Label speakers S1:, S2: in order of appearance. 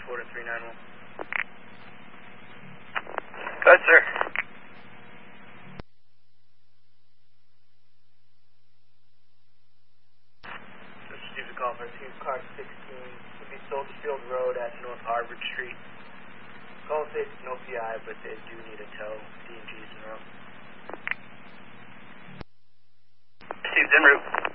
S1: 4 to 391.
S2: Good, sir.
S1: Received a call for team car 16. Would be Soldier Road at North Harvard Street. Call says no PI, but they do need a tow. D&G's in row.
S2: Received en route.